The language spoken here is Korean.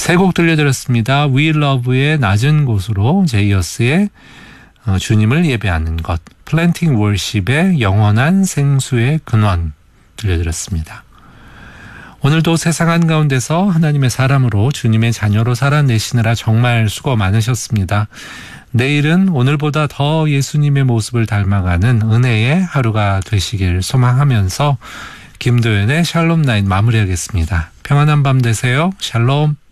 세 곡 들려드렸습니다. We Love의 낮은 곳으로, 제이어스의 주님을 예배하는 것, Planting Worship의 영원한 생수의 근원 들려드렸습니다. 오늘도 세상 한가운데서 하나님의 사람으로 주님의 자녀로 살아내시느라 정말 수고 많으셨습니다. 내일은 오늘보다 더 예수님의 모습을 닮아가는 은혜의 하루가 되시길 소망하면서 김도연의 샬롬 나잇 마무리하겠습니다. 평안한 밤 되세요. 샬롬.